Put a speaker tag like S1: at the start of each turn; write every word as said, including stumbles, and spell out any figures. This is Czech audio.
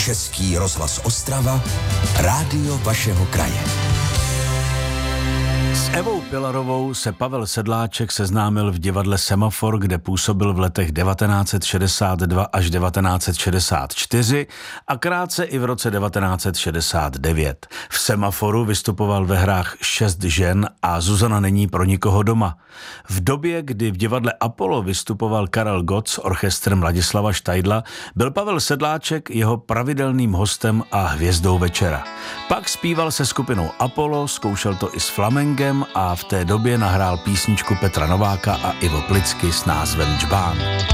S1: Český rozhlas Ostrava, rádio vašeho kraje.
S2: S Evou Pilarovou se Pavel Sedláček seznámil v divadle Semafor, kde působil v letech devatenáct set šedesát dva až devatenáct set šedesát čtyři a krátce i v roce devatenáct set šedesát devět. V Semaforu vystupoval ve hrách Šest žen a Zuzana není pro nikoho doma. V době, kdy v divadle Apollo vystupoval Karel Gott s orchestrem Ladislava Štajdla, byl Pavel Sedláček jeho pravidelným hostem a hvězdou večera. Pak zpíval se skupinou Apollo, zkoušel to i s flamenkem a v té době nahrál písničku Petra Nováka a Ivo Plicky s názvem Džbán.